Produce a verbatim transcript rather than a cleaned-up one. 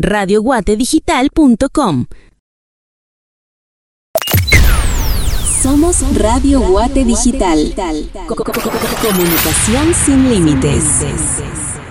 radio guate digital punto com. Somos Radio Guate Digital. Comunicación sin límites.